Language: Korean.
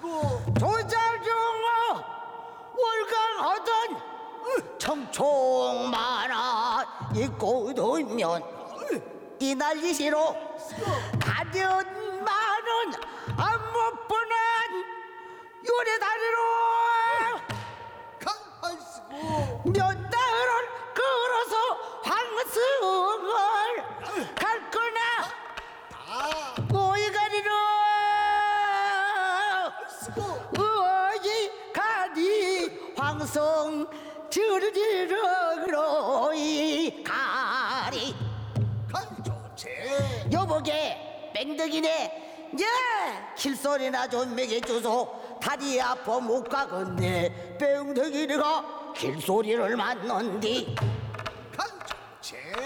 조자정아 월강하던 청총만화 입고 돌면 이 난리시로 가련 많은 안무뿐한 요래다리로 몇 달을 걸어서 황승을 갈 거나 오이가리로 오이가리 황성 들으러 이 가리 여보게 맹덕이네 길소리나 좀 먹여줘서 다리 아파 못 가겠네 뺑덕이네가 길소리를 맞는디